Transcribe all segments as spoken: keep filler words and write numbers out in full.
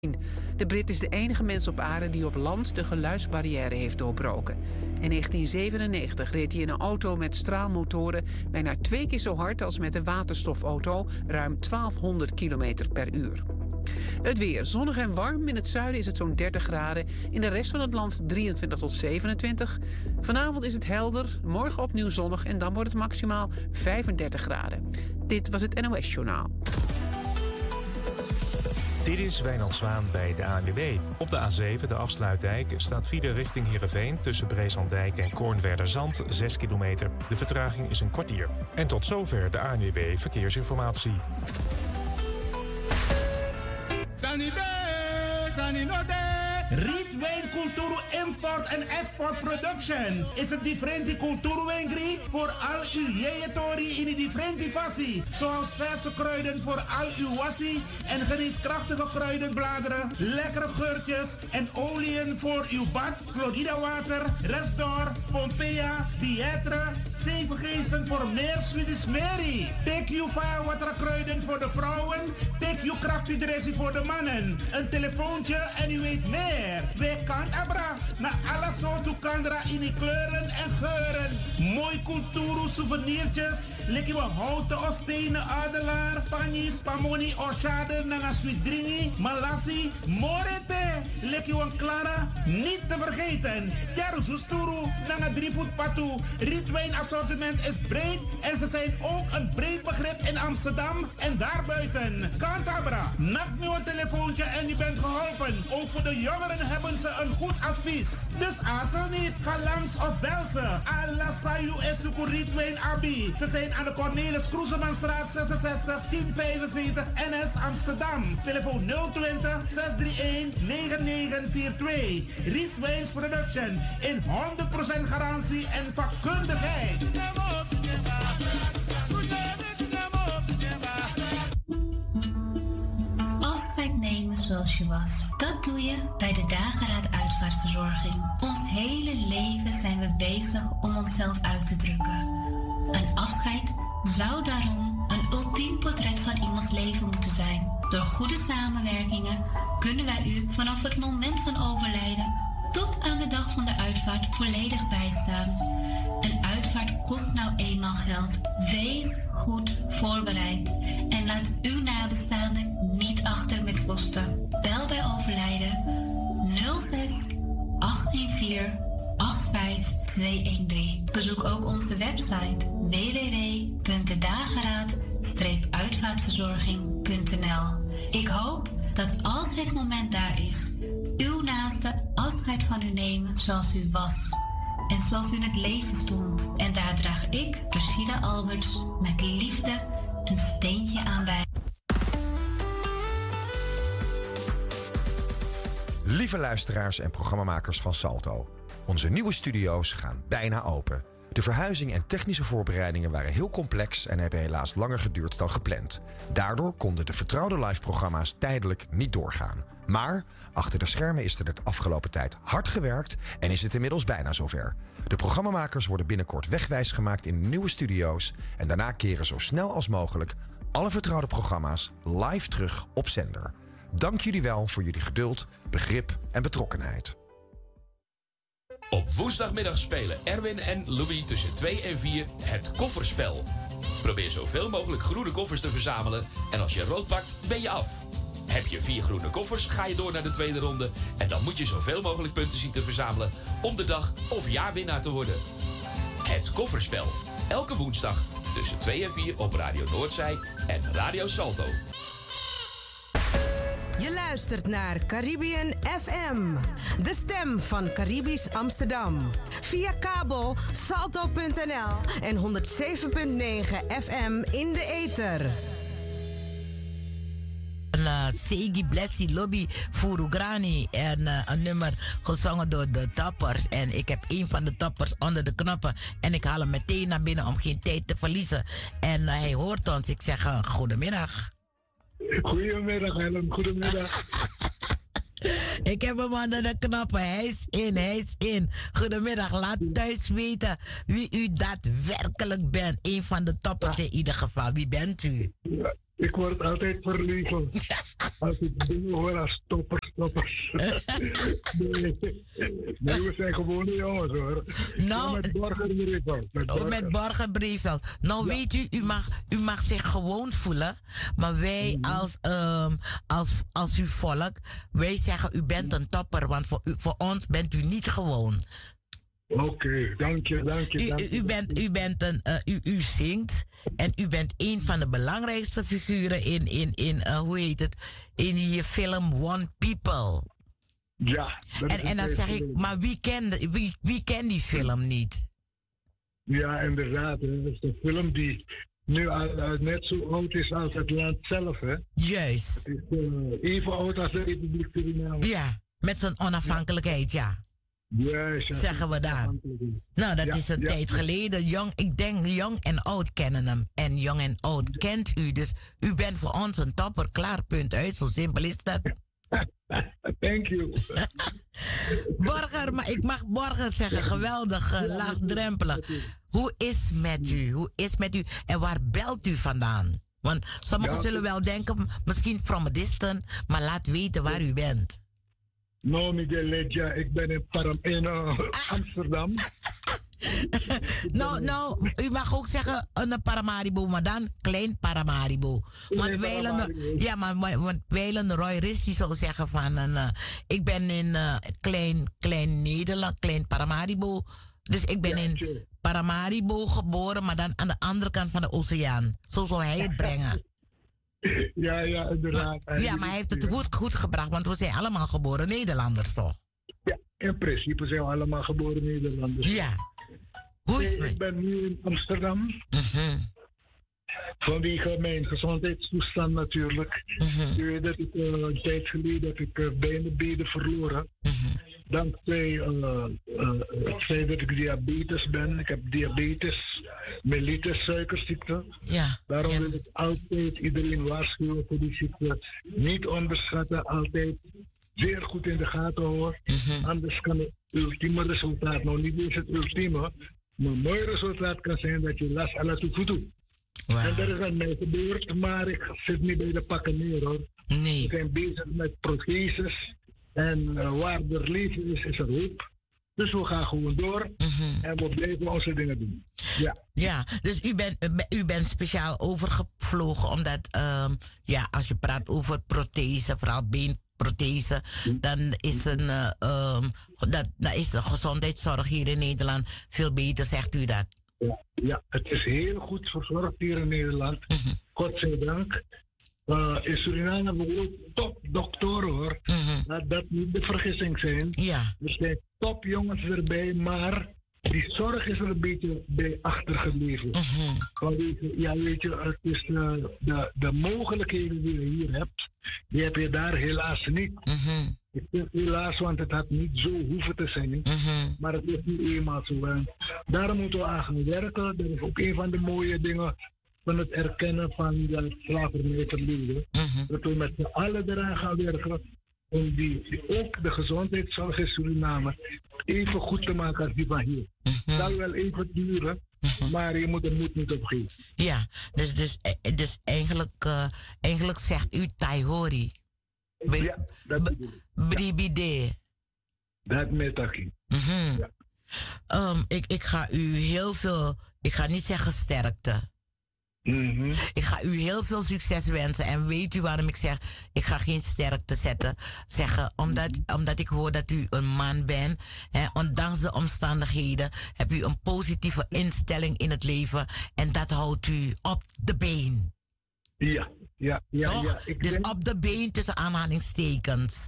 De Brit is de enige mens op aarde die op land de geluidsbarrière heeft doorbroken. In negentien zevenennegentig reed hij in een auto met straalmotoren bijna twee keer zo hard als met een waterstofauto, ruim twaalfhonderd kilometer per uur. Het weer. Zonnig en warm. In het zuiden is het zo'n dertig graden. In de rest van het land drieëntwintig tot zevenentwintig. Vanavond is het helder. Morgen opnieuw zonnig en dan wordt het maximaal vijfendertig graden. Dit was het N O S-journaal. Dit is Wijnand Zwaan bij de A N W B. Op de A zeven, de afsluitdijk, staat file richting Heerenveen tussen Breeslanddijk en Koornwerderzand, zes kilometer. De vertraging is een kwartier. En tot zover de A N W B Verkeersinformatie. Rietwijn Culturo Import en Export Production is het differente culturo wijngri voor al uw jeetori in die differente fassie. Zoals verse kruiden voor al uw wassie en geneeskrachtige kruidenbladeren, lekkere geurtjes en oliën voor uw bad, Florida water, Restor, Pompeia, Pietre, zeven geesten voor meer Swedish Mary. Take you firewater kruiden voor de vrouwen, take you krachtig dressing voor de mannen. Een telefoontje en u weet meer. Wij kan abra na alle soorten kandra in die kleuren en geuren. Mooi culturo souvenirtjes, lekker we houten of stenen adelaar, panis, pamoni, oshade, nanga sweetdringi, malassi, morete, lekker we klara, niet te vergeten. Jaruzusturu, nanga drievoet patu, rietwijn assortiment is breed en ze zijn ook een breed begrip in Amsterdam en daarbuiten. Kantabra, nak nu een telefoontje en je bent geholpen. Ook voor de jongeren hebben ze een goed advies. Dus aarzel niet, ga langs of bel ze. Alla Sayu Esuku Rietwijn Abi. Ze zijn aan de Cornelis Kroesemanstraat zesenzestig tien vijfenzeventig N S Amsterdam. Telefoon nul twintig, zes drie een, negen negen vier twee. Rietwijns Production in honderd procent garantie en vakkundigheid. Afscheid nemen zoals je was. Dat doe je bij de Dageraad Uitvaartverzorging. Ons hele leven zijn we bezig om onszelf uit te drukken. Een afscheid zou daarom een ultiem portret van iemands leven moeten zijn. Door goede samenwerkingen kunnen wij u vanaf het moment van overlijden tot aan de dag van de uitvaart volledig bijstaan. Een uitvaart kost nou eenmaal geld. Wees goed voorbereid en laat uw nabestaanden niet achter met kosten. Bel bij overlijden nul zes acht een vier acht vijf twee een drie. Bezoek ook onze website w w w punt de dageraad uitvaartverzorging punt n l. Ik hoop dat als het moment daar is, uw naaste afscheid van u nemen zoals u was en zoals u in het leven stond. En daar draag ik, Rashida Alberts, met liefde een steentje aan bij. Lieve luisteraars en programmamakers van Salto. Onze nieuwe studio's gaan bijna open. De verhuizing en technische voorbereidingen waren heel complex en hebben helaas langer geduurd dan gepland. Daardoor konden de vertrouwde live-programma's tijdelijk niet doorgaan. Maar achter de schermen is er de afgelopen tijd hard gewerkt en is het inmiddels bijna zover. De programmamakers worden binnenkort wegwijs gemaakt in de nieuwe studio's en daarna keren zo snel als mogelijk alle vertrouwde programma's live terug op zender. Dank jullie wel voor jullie geduld, begrip en betrokkenheid. Op woensdagmiddag spelen Erwin en Louis tussen twee en vier het kofferspel. Probeer zoveel mogelijk groene koffers te verzamelen en als je rood pakt, ben je af. Heb je vier groene koffers, ga je door naar de tweede ronde en dan moet je zoveel mogelijk punten zien te verzamelen om de dag of jaarwinnaar te worden. Het kofferspel. Elke woensdag tussen twee en vier op Radio Noordzij en Radio Salto. Je luistert naar Caribbean F M, de stem van Caribisch Amsterdam. Via kabel salto punt n l en honderd zeven punt negen F M in de ether. Uh, Segi Blessie Lobby Furugrani en uh, een nummer gezongen door de Toppers. En ik heb een van de Toppers onder de knoppen en ik haal hem meteen naar binnen om geen tijd te verliezen. En uh, hij hoort ons. Ik zeg uh, goedemiddag. Goedemiddag, Helen. Goedemiddag. Ik heb hem onder de knoppen. Hij is in, hij is in. Goedemiddag. Laat thuis weten wie u daadwerkelijk bent. Een van de toppers in ieder geval. Wie bent u? Ik word altijd verlegen. Als ik dingen hoor als stoppers, stoppers. nee, nee, we zijn gewone jongens hoor. Nou, ja, met Borgerbriefel. Met, oh, met Borgerbriefel. Nou ja. Weet u, u mag, u mag zich gewoon voelen. Maar wij mm-hmm. als, um, als, als uw volk, wij zeggen u bent een topper. Want voor, u, voor ons bent u niet gewoon. Oké, okay, dank je, dank je. Dank u, u, u, bent, u, bent een, uh, u, u zingt en u bent een van de belangrijkste figuren in, in, in uh, hoe heet het, in je film One People. Ja. En, en dan zeg ik, maar wie kent wie, wie ken die film niet? Ja, inderdaad. Hè. Dat is een film die nu al, uh, net zo oud is als het land zelf. Hè. Juist. Het is uh, even oud als de Republiek Suriname. Ja, met zijn onafhankelijkheid, ja. Yes, ja, zeggen we daar. Nou, dat ja, is een ja, tijd geleden. Jong, ik denk jong en oud kennen hem. En jong en oud kent u. Dus u bent voor ons een topper. Klaar, punt uit. Zo simpel is dat. Thank you. Borger, maar ik mag Borger zeggen. Geweldig, uh, laagdrempelig. Hoe is met u? Hoe is met u? En waar belt u vandaan? Want sommigen ja, zullen wel denken, misschien from a distance. Maar laat weten waar u bent. Nou, Miguel Ledja, ik ben in, Param in uh, Amsterdam. nou, nou, u mag ook zeggen een Paramaribo, maar dan klein Paramaribo. Want Weilen, ja, maar want Weilen Roy Rissi zou zeggen van, een, uh, ik ben in uh, klein, klein Nederland, klein Paramaribo. Dus ik ben ja, in Paramaribo geboren, maar dan aan de andere kant van de oceaan. Zo zou hij het brengen. Ja, ja, inderdaad. Maar, ja, maar hij heeft het goed, goed gebracht, want we zijn allemaal geboren Nederlanders, toch? Ja, in principe zijn we allemaal geboren Nederlanders. Ja. Hoe is nee, ik ben nu in Amsterdam. Mm-hmm. Vanwege mijn gezondheidstoestand natuurlijk. Mm-hmm. U weet dat ik uh, een tijd geleden heb ik uh, beenbeden verloren. Mm-hmm. Dankzij uh, uh, het feit dat ik diabetes ben. Ik heb diabetes, mellitus, suikerziekte. Ja. Daarom ja. wil ik altijd iedereen waarschuwen voor die ziekte. Niet onderschatten, altijd zeer goed in de gaten houden. Mm-hmm. Anders kan het ultieme resultaat, nou niet eens het ultieme, maar een mooi resultaat kan zijn dat je last ala toevoet. Wow. En dat is aan mij gebeurd, maar ik zit niet bij de pakken neer hoor. Nee. We zijn bezig met protheses. En uh, waar er leven is, is er hoop. Dus we gaan gewoon door. Mm-hmm. En we blijven onze dingen doen. Ja, ja dus u bent u bent speciaal overgevlogen. Omdat, um, ja, als je praat over prothese, vooral beenprothese, mm-hmm. dan is, een, uh, um, dat, dan is de gezondheidszorg hier in Nederland veel beter, zegt u dat? Ja, ja, het is heel goed verzorgd hier in Nederland. Mm-hmm. Godzijdank. Uh, in Suriname hebben we ook topdoktoren hoor. Mm-hmm. Laat dat niet de vergissing zijn. Ja. Er zijn topjongens erbij, maar die zorg is er een beetje bij achtergebleven. Mm-hmm. Vanwege, ja, weet je, het is uh, de, de mogelijkheden die je hier hebt, die heb je daar helaas niet. Mm-hmm. Ik zeg helaas, want het had niet zo hoeven te zijn. Mm-hmm. Maar het is niet eenmaal zo. En daar moeten we aan gaan werken. Dat is ook een van de mooie dingen van het erkennen van het slavernijverleden. Mm-hmm. Dat we met z'n allen eraan gaan werken om die, ook de gezondheidszorg in Suriname even goed te maken als die van hier. Het mm-hmm. zal wel even duren, mm-hmm. maar je moet er moed niet op geven. Ja, dus, dus, dus eigenlijk, uh, eigenlijk zegt u Taihori. B- ja, dat bedoel ik. Bribide. Dat met Taki. Mm-hmm. Ja. Um, ik, ik ga u heel veel, ik ga niet zeggen sterkte. Mm-hmm. Ik ga u heel veel succes wensen. En weet u waarom ik zeg, ik ga geen sterkte zetten, zeggen? Omdat, mm-hmm. omdat ik hoor dat u een man bent. Hè, ondanks de omstandigheden heb u een positieve instelling in het leven. En dat houdt u op de been. Ja, ja, ja. Toch? ja ik dus denk... op de been tussen aanhalingstekens.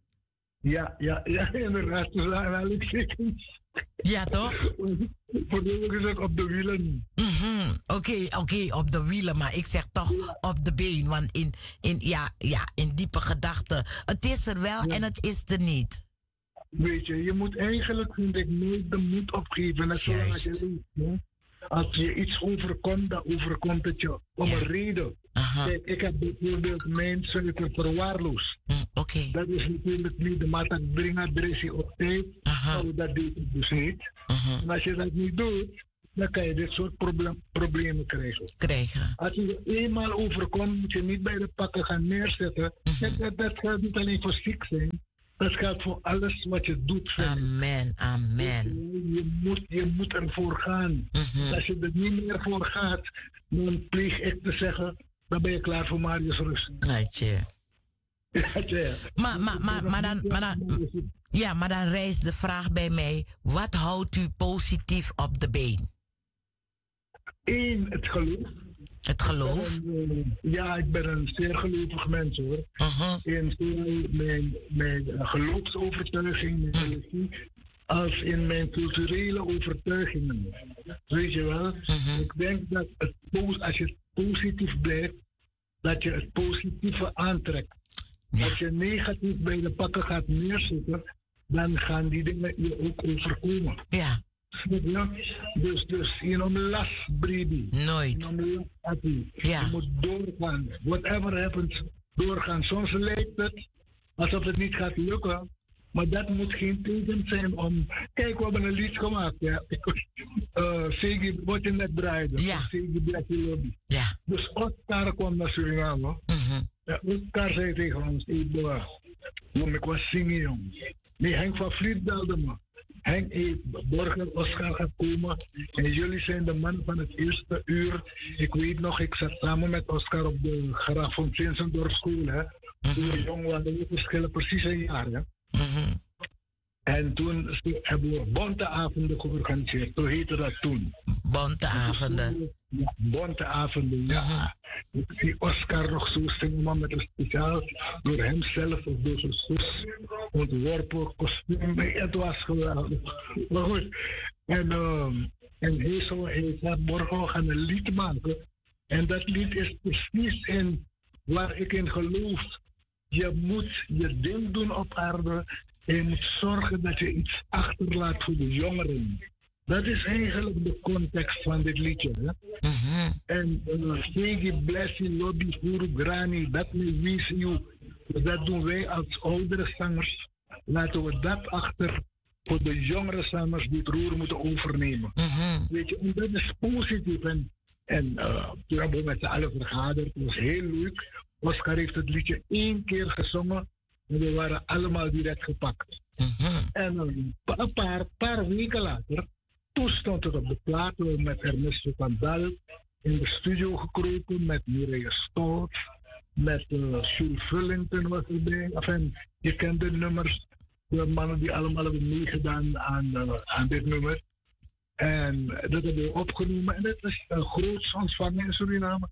Ja, ja, ja, inderdaad, tussen aanhalingstekens. Ja, toch? Voor de is het op de wielen. Mm-hmm. Oké, okay, oké, okay, op de wielen, maar ik zeg toch ja. op de been. Want in, in, ja, ja, in diepe gedachten, het is er wel ja. en het is er niet. Weet je, je moet eigenlijk, vind ik, nooit de moed opgeven. Net zoals je weet, als je iets overkomt, dan overkomt het je om ja. een reden. Aha. Kijk, ik heb bijvoorbeeld mijn suiker verwaarloosd. Mm, okay. Dat is natuurlijk niet de matakbringadressie op tijd. Nou, dat deed ik dus niet. Uh-huh. En als je dat niet doet, dan kan je dit soort probleem, problemen krijgen. krijgen. Als je er eenmaal overkomt, moet je niet bij de pakken gaan neerzetten. Mm-hmm. dat, dat geldt niet alleen voor ziek zijn. Dat geldt voor alles wat je doet. Amen, amen. Je, je, moet, je moet ervoor gaan. Mm-hmm. Als je er niet meer voor gaat, dan pleeg ik te zeggen, dan ben je klaar voor Marius Rust. Uitje. maar, maar, maar, maar, dan, maar, dan, ja, maar dan rijst de vraag bij mij, wat houdt u positief op de been? Eén, het geloof. Het geloof? Een, ja, ik ben een zeer gelovig mens hoor. Uh-huh. In zowel mijn, mijn geloofsovertuiging, mijn religie, uh-huh. als in mijn culturele overtuigingen. Weet je wel? Uh-huh. Ik denk dat het, als je positief blijft, dat je het positieve aantrekt. Ja. Als je negatief bij de pakken gaat neerzetten, dan gaan die dingen je ook overkomen. Ja. Ja? Dus, dus, je noemt last, baby. Nooit. Je, ja. je moet doorgaan. Whatever happens, doorgaan. Soms lijkt het alsof het niet gaat lukken. Maar dat moet geen teken zijn om... Kijk, we hebben een lied gemaakt. Ja. uh, Segi, wat je net draaide. Ja. Segi Blacky Lobby. Ja. Dus Oscar kwam naar Suriname. Mm-hmm. Ja, Oscar zei tegen ons, hey boy, jong, ik was zingen, jong. Nee, Henk van Vliet belde me. Henk, hey, Borger, Oscar gaat komen. En jullie zijn de man van het eerste uur. Ik weet nog, ik zat samen met Oscar op de Graaf van Vincendorf school. Hè. Mm-hmm. Toen we jong waren, we verschillen precies een jaar. Hè. Mm-hmm. En toen hebben we bonteavonden georganiseerd. Zo heette dat toen. Bonteavonden? Ja, bonteavonden, ja. Mm-hmm. Ik zie Oscar nog zo zingen, maar met een speciaal door hemzelf of door zijn zus ontworpen kostuum. Het was geweldig. Maar goed. En, um, en hij zou, hij zei, morgen gaan een lied maken. En dat lied is precies in waar ik in geloof. Je moet je ding doen op aarde. En je moet zorgen dat je iets achterlaat voor de jongeren. Dat is eigenlijk de context van dit liedje. Hè? Mm-hmm. En Segi, uh, Blessing, Lobby, Guru, Grani, dat may we you. Dat doen wij als oudere zangers. Laten we dat achter voor de jongere zangers die het roer moeten overnemen. Mm-hmm. Weet je, en dat is positief. En, en uh, toen hebben we met z'n allen vergaderd. Het was heel leuk. Oscar heeft het liedje één keer gezongen. En we waren allemaal direct gepakt. Mm-hmm. En een paar, paar, paar weken later, toen stond het op de plaat met Ernesto van Dal in de studio gekropen met Mireille Stout, met uh, Jules Vullington was erbij. Enfin, je kent de nummers, de mannen die allemaal hebben meegedaan aan, uh, aan dit nummer. En dat hebben we opgenomen en dat is een groot ontvangen in Suriname.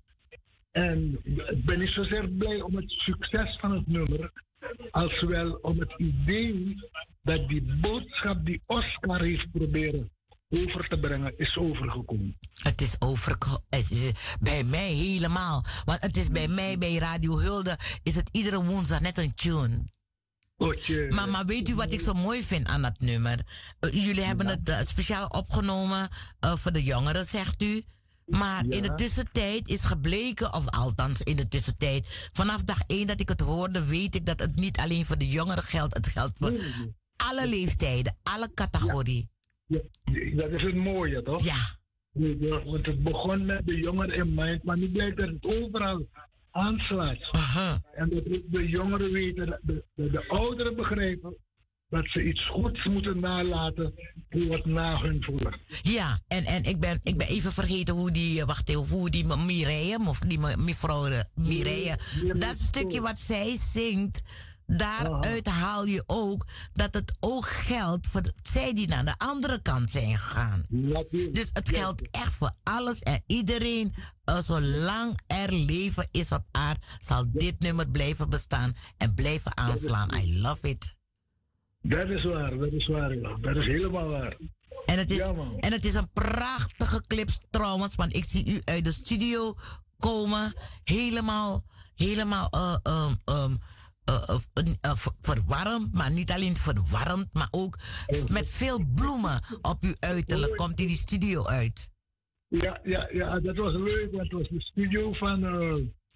En ik ben niet zozeer blij om het succes van het nummer, als wel om het idee dat die boodschap die Oscar heeft proberen over te brengen, is overgekomen. Het is overgekomen. Bij mij helemaal. Want het is bij mij, bij Radio Hulde, is het iedere woensdag net een tune. Oké. Maar, maar weet u wat ik zo mooi vind aan dat nummer? Uh, jullie hebben ja. het uh, speciaal opgenomen uh, voor de jongeren, zegt u. Maar ja. in de tussentijd is gebleken, of althans in de tussentijd, vanaf dag één dat ik het hoorde, weet ik dat het niet alleen voor de jongeren geldt. Het geldt voor nee, nee. alle leeftijden, alle categorieën. Ja. Ja, dat is het mooie, toch? Ja. ja. Want het begon met de jongeren in mind, maar nu blijkt dat het overal aanslaat. Uh-huh. En dat de jongeren weten, dat de, de, de ouderen begrijpen dat ze iets goeds moeten nalaten voor wat na hun volgt. Ja, en, en ik, ben, ik ben even vergeten hoe die, wacht even, hoe die Mireille, of die mevrouw Mireille, dat stukje wat zij zingt, daaruit haal je ook dat het ook geldt voor de, zij die naar de andere kant zijn gegaan. Dus het geldt echt voor alles en iedereen. Uh, zolang er leven is op aarde, zal dit nummer blijven bestaan en blijven aanslaan. I love it. Dat is waar, dat is waar. Ja. Dat is helemaal waar. En het is, ja, en het is een prachtige clip trouwens, want ik zie u uit de studio komen. Helemaal, helemaal uh, um, um, uh, uh, uh, uh, verwarmd, maar niet alleen verwarmd, maar ook met veel bloemen op uw uiterlijk komt u die studio uit. Ja, ja, ja, dat was leuk, want het was de studio van uh,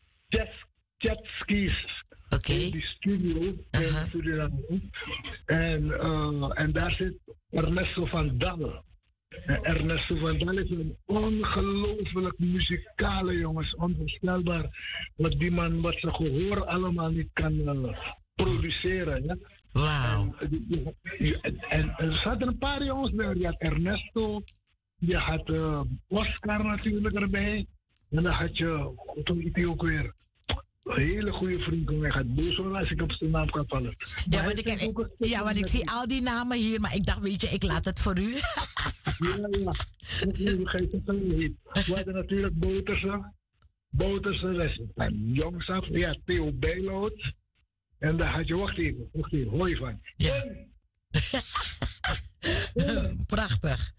Jetskis. Oké. Okay. Die studio uh-huh. in Suriname. En, uh, en daar zit Ernesto van Dal. En Ernesto van Dal is een ongelooflijk muzikale jongens. Onvoorstelbaar wat die man, wat zijn gehoor allemaal niet kan uh, produceren. Ja? Wauw. En, en, en er zaten een paar jongens bij. Je had Ernesto, je had uh, Oscar natuurlijk erbij. En dan had je, hoe heet die ook weer? Een hele goede vriend van mij gaat boos worden als ik op zijn naam kan vallen. Ja, want ik, ik, ja, want ik zie al die namen hier, maar ik dacht, weet je, ik laat het voor u. Ja, ja. We hadden natuurlijk Boutersen. Boutersen, dat is van jongs af. Ja, Theo Bijloot. En daar had je, wacht even, wacht even, hoor je van. Ja. Prachtig.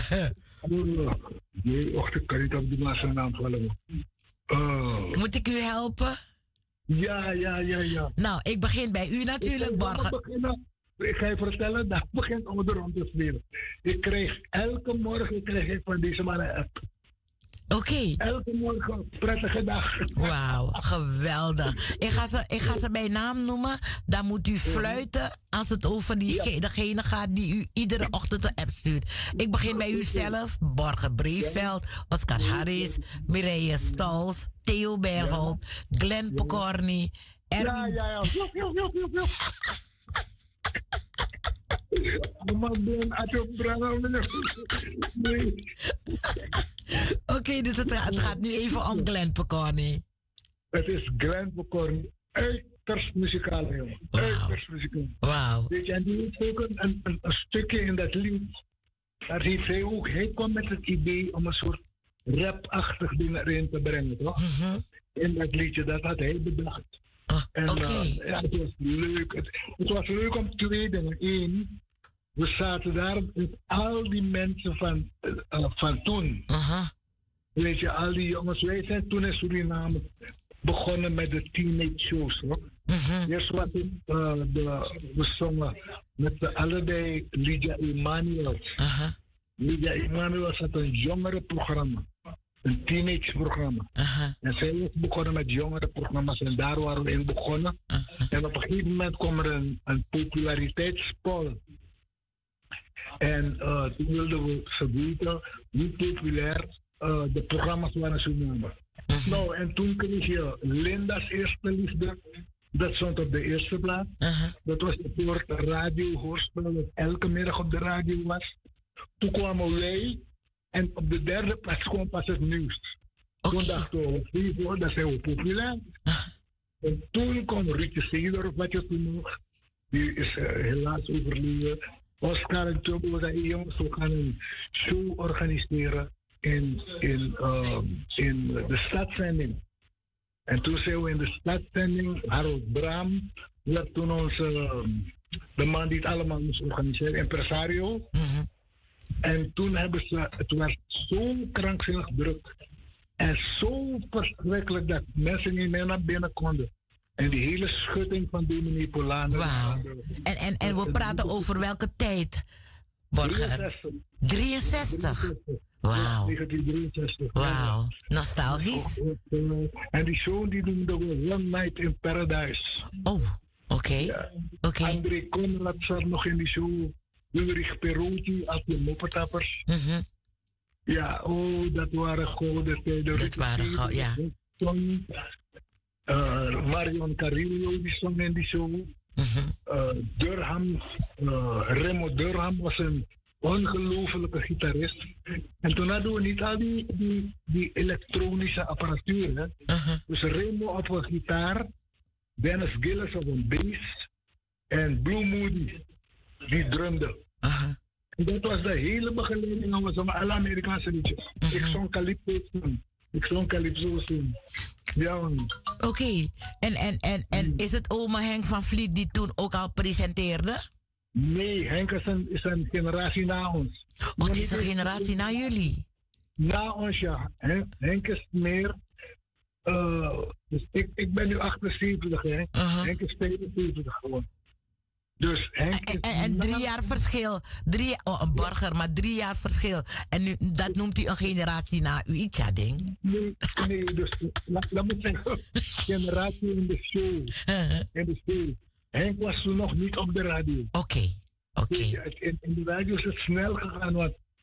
Nee, wacht, ik kan niet op die man zijn naam vallen. Uh. Moet ik u helpen? Ja, ja, ja, ja. Nou, ik begin bij u natuurlijk, Borgen. Ik ga je vertellen, dat begint onderom te spelen. Ik kreeg elke morgen kreeg ik van deze man een app. Oké. Okay. Elke morgen, prettige dag. Wauw, geweldig. Ik ga, ze, ik ga ze bij naam noemen. Dan moet u fluiten als het over die, ja. degene gaat die u iedere ochtend een app stuurt. Ik begin bij u zelf. Borgen Breeveld, Oscar Harris, Mireille Stals, Theo Bergholt, Glenn Pokorny. Erwin... Ja, ja, ja. Jop, jop, jop, jop, jop. Oké, okay, dus het, het gaat nu even om Glenn Pokorny. Het is Glenn Pokorny. Uiterst muzikale jongen. Wow. Uiterst muzikaal. Wauw. Weet je, en die heeft ook een, een, een, een stukje in dat lied. Daar heeft hij ook, hij kwam met het idee om een soort rap-achtig ding erin te brengen, toch? Mm-hmm. In dat liedje, dat had hij bedacht. Oh, en okay. uh, ja, het was leuk. Het, het was leuk om twee dingen. Eén, we zaten daar met al die mensen van, uh, van toen. Uh-huh. Weet je, al die jongens. Wij zijn toen in Suriname begonnen met de teenage shows. Hoor. Mm-hmm. Eerst was het, uh, de, we zongen met de allebei Lydia Emanuel. Uh-huh. Lydia Emanuel had een jongerenprogramma. Een teenage-programma. Uh-huh. En zij is begonnen met jongerenprogramma's en daar waren we in begonnen. Uh-huh. En op een gegeven moment kwam er een, een populariteitspol. En uh, toen wilden we ze weten hoe populair uh, de programma's waren zo noemen. Uh-huh. Nou, en toen kreeg je Linda's Eerste Liefde. Dat stond op de eerste plaats. Uh-huh. Dat was het soort radiohoorspel dat elke middag op de radio was. Toen kwamen wij. En op de derde plaats kwam pas het nieuws. Okay. Toen dachten we, oh, dat zijn we populair. Uh. En toen kwam Rietje Seedorf, wat je toen nog. Die is uh, helaas overleden. Oscar en Turbo zeiden, jongens, we gaan een show organiseren in, in, uh, in de stadszending. En toen zijn we in de stadszending, Harold Braam, werd toen onze, uh, de man die het allemaal moest organiseren, impresario. Mm-hmm. En toen hebben ze, het was zo krankzinnig druk. En zo verschrikkelijk dat mensen niet meer naar binnen konden. En die hele schutting van dominee Polanen. Wauw. En, en, en we praten over welke tijd, Borger? drieënzestig. Wauw. negentien drieënzestig. Wauw. Nostalgisch. En die show die noemde we One Night in Paradise. Oh, oké. Okay. Ja. Okay. André Conrad zat nog in die show. Ulrich Perotti, als de moppetappers. Mm-hmm. Ja, oh, dat waren gouden tijden. Dat waren gouden, ja. Uh, Marion Carillo, die zong in die show. Mm-hmm. Uh, Durham, uh, Remo Durham was een ongelofelijke gitarist. En toen hadden we niet al die, die, die elektronische apparatuur. Hè? Uh-huh. Dus Remo op een gitaar, Dennis Gillis op een bass en Blue Moody. Die drumde. Uh-huh. En dat was de hele begeleiding van zo'n alle Amerikaanse liedjes. Uh-huh. Ik zong Calypso toen. Ik zong Calypso toen. Ja. Oké. Okay. En, en, en, en is het oma Henk van Vliet die toen ook al presenteerde? Nee, Henk is een, is een generatie na ons. Oh, het is een generatie na jullie? Na ons, ja. Henk is meer... Uh, dus ik, ik ben nu achtenzeventig, hè. Uh-huh. Henk is tweeënzeventig gewoon. Dus Henk en, en, en drie jaar verschil. Drie, oh, een burger, maar drie jaar verschil. En nu, dat noemt u een generatie na u iets, ja, ding? Nee, nee, dus laat me zeggen, generatie in de show. Uh-huh. In de show. Henk was toen nog niet op de radio. Oké, okay. oké. Okay. In, in de radio is het snel gegaan, want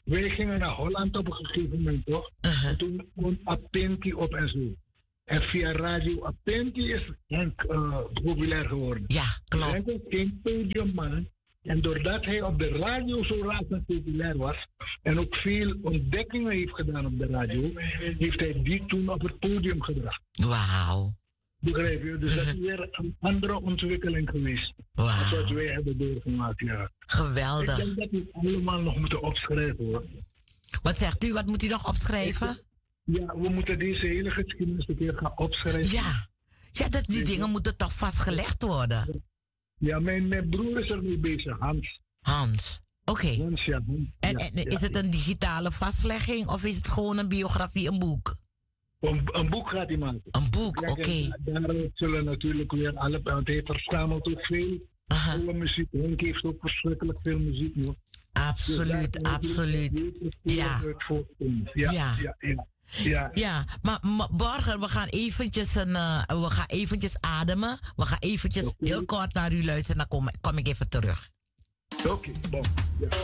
wij gingen naar Holland op een gegeven moment, toch? Uh-huh. En toen kwam Apenti op en zo. En via radio Apenti is Henk uh, populair geworden. Ja, klopt. Henk was geen podiumman. En doordat hij op de radio zo razend populair was en ook veel ontdekkingen heeft gedaan op de radio, heeft hij die toen op het podium gebracht. Wauw. Begrijp je? Dus dat is weer een andere ontwikkeling geweest. Wow. Zoals wij hebben doorgemaakt, ja. Geweldig. Ik denk dat we het allemaal nog moeten opschrijven, hoor. Wat zegt u? Wat moet u nog opschrijven? Ja, we moeten deze hele geschiedenis een keer gaan opschrijven. Ja, ja dat, die dingen moeten toch vastgelegd worden? Ja, mijn, mijn broer is er mee bezig, Hans. Hans, oké. Okay. Hans, ja. Hans, en, ja, en ja, is het een digitale vastlegging of is het gewoon een biografie, een boek? Een, een boek gaat hij maken. Een boek, oké. Okay. Daar zullen natuurlijk weer alle... Want hij verzamelt ook veel uh-huh. oude muziek. Henk heeft ook verschrikkelijk veel muziek nu. Absoluut, dus absoluut. Ja. Ja, ja. ja, ja. Ja. ja, maar, maar Borger, we gaan eventjes, een, uh, we gaan eventjes ademen. We gaan eventjes okay. heel kort naar u luisteren. Dan kom, kom ik even terug. Oké, okay, bon. Ja.